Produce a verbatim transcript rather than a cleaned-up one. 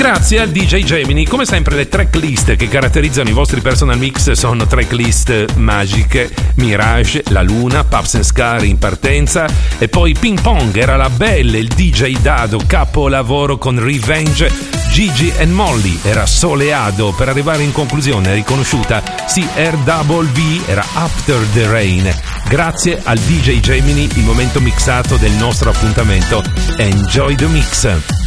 Grazie al D J Gemini. Come sempre le tracklist che caratterizzano i vostri personal mix sono tracklist magiche. Mirage, La Luna, Pups and Scar in partenza, e poi Ping Pong era la belle, il D J Dado, capolavoro con Revenge. Gigi and Molly era Soleado, per arrivare in conclusione riconosciuta C R W V era After the Rain. Grazie al D J Gemini, il momento mixato del nostro appuntamento. Enjoy the mix.